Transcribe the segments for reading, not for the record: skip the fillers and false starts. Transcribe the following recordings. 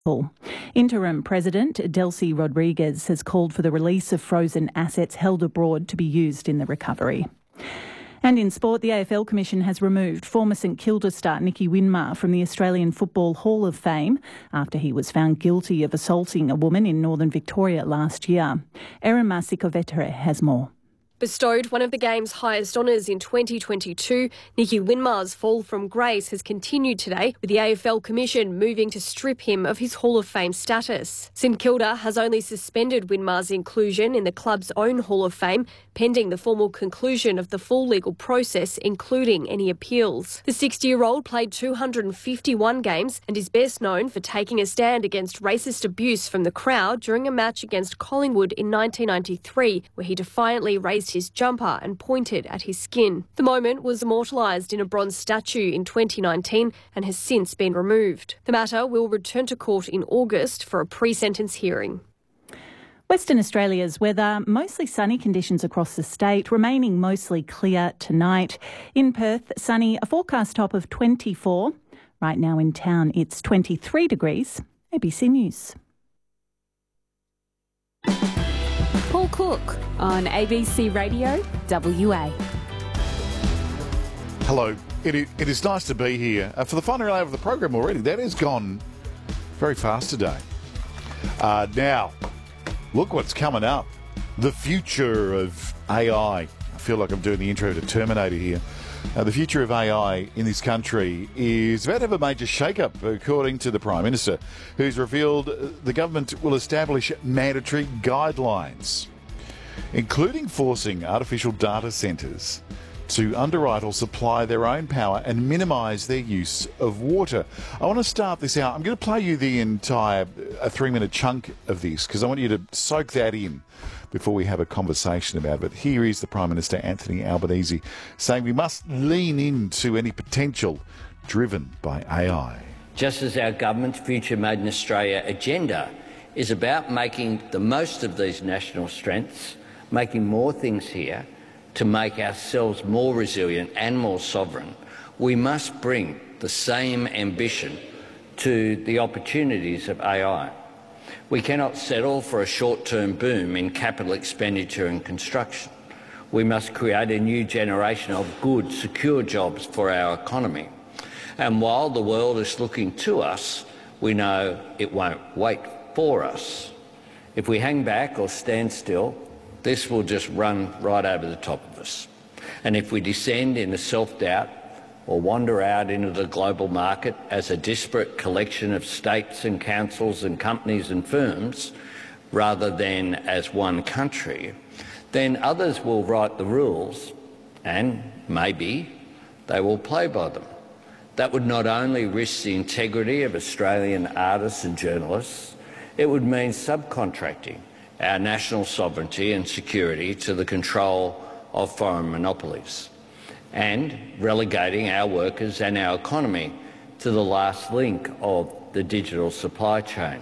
Interim President Delcy Rodriguez has called for the release of frozen assets held abroad to be used in the recovery. And in sport, the AFL Commission has removed former St Kilda star Nicky Winmar from the Australian Football Hall of Fame after he was found guilty of assaulting a woman in northern Victoria last year. Erin Marsicovetere has more. Bestowed one of the game's highest honours in 2022, Nicky Winmar's fall from grace has continued today, with the AFL Commission moving to strip him of his Hall of Fame status. St Kilda has only suspended Winmar's inclusion in the club's own Hall of Fame, pending the formal conclusion of the full legal process, including any appeals. The 60-year-old played 251 games and is best known for taking a stand against racist abuse from the crowd during a match against Collingwood in 1993, where he defiantly raised his jumper and pointed at his skin. The moment was immortalised in a bronze statue in 2019 and has since been removed. The matter will return to court in August for a pre-sentence hearing. Western Australia's weather, mostly sunny conditions across the state, remaining mostly clear tonight. In Perth, sunny, a forecast top of 24. Right now in town, it's 23 degrees. ABC News. Paul Cook on ABC Radio WA. Hello. It is nice to be here. For the final hour of the program already, that has gone very fast today. Now, look what's coming up. The future of AI. I feel like I'm doing the intro to Terminator here. The future of AI in this country is about to have a major shake-up, according to the Prime Minister, who's revealed the government will establish mandatory guidelines, including forcing artificial data centres to underwrite or supply their own power and minimise their use of water. I want to start this out. I'm going to play you the entire 3-minute chunk of this because I want you to soak that in before we have a conversation about it. But here is the Prime Minister, Anthony Albanese, saying we must lean into any potential driven by AI. Just as our government's Future Made in Australia agenda is about making the most of these national strengths, making more things here to make ourselves more resilient and more sovereign, we must bring the same ambition to the opportunities of AI. We cannot settle for a short-term boom in capital expenditure and construction. We must create a new generation of good, secure jobs for our economy. And while the world is looking to us, we know it won't wait for us. If we hang back or stand still, this will just run right over the top of us. And if we descend into self-doubt or wander out into the global market as a disparate collection of states and councils and companies and firms, rather than as one country, then others will write the rules and maybe they will play by them. That would not only risk the integrity of Australian artists and journalists, it would mean subcontracting our national sovereignty and security to the control of foreign monopolies, and relegating our workers and our economy to the last link of the digital supply chain.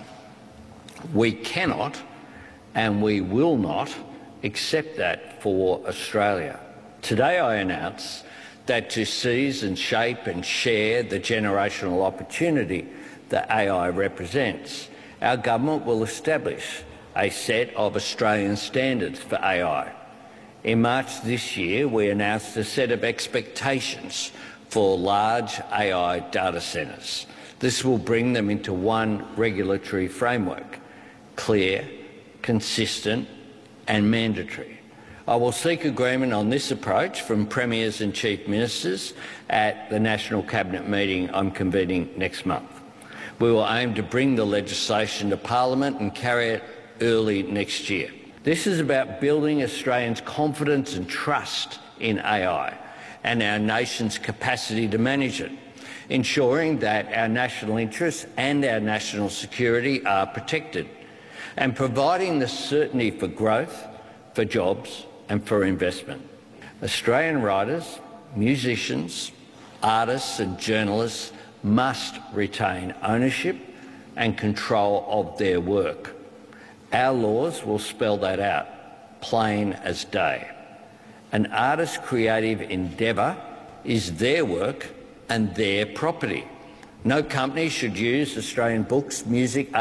We cannot and we will not accept that for Australia. Today I announce that to seize and shape and share the generational opportunity that AI represents, our government will establish a set of Australian standards for AI. In March this year, we announced a set of expectations for large AI data centres. This will bring them into one regulatory framework, clear, consistent and mandatory. I will seek agreement on this approach from Premiers and Chief Ministers at the National Cabinet meeting I'm convening next month. We will aim to bring the legislation to Parliament and carry it early next year. This is about building Australians' confidence and trust in AI and our nation's capacity to manage it, ensuring that our national interests and our national security are protected, and providing the certainty for growth, for jobs and for investment. Australian writers, musicians, artists and journalists must retain ownership and control of their work. Our laws will spell that out, plain as day. An artist's creative endeavour is their work and their property. No company should use Australian books, music,